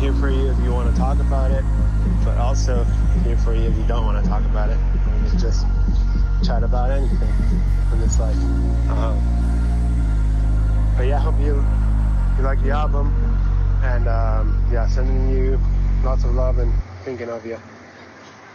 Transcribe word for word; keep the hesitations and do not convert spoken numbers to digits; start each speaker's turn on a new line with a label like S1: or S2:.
S1: here for you if you want to talk about it, but also here for you if you don't want to talk about it. We can just chat about anything in this life. Um, but yeah, I hope you, you like the album, and um, yeah, sending you lots of love and thinking of you.